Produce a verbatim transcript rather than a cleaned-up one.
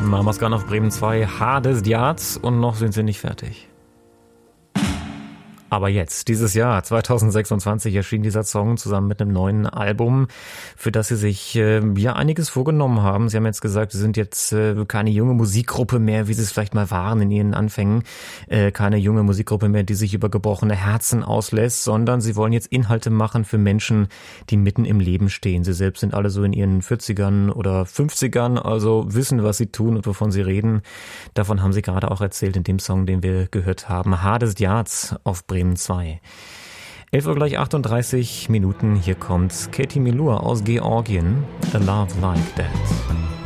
Mamas Gun auf Bremen zwei, Hades Yards und noch sind sie nicht fertig. Aber jetzt, dieses Jahr, zwanzig sechsundzwanzig, erschien dieser Song zusammen mit einem neuen Album, für das sie sich äh, ja einiges vorgenommen haben. Sie haben jetzt gesagt, sie sind jetzt äh, keine junge Musikgruppe mehr, wie sie es vielleicht mal waren in ihren Anfängen. Äh, keine junge Musikgruppe mehr, die sich über gebrochene Herzen auslässt, sondern sie wollen jetzt Inhalte machen für Menschen, die mitten im Leben stehen. Sie selbst sind alle so in ihren vierzigern oder fünfzigern, also wissen, was sie tun und wovon sie reden. Davon haben sie gerade auch erzählt in dem Song, den wir gehört haben. Hades Yards auf Bremen zwei. elf Uhr gleich achtunddreißig Minuten. Hier kommt Katie Melua aus Georgien. A Love Like That.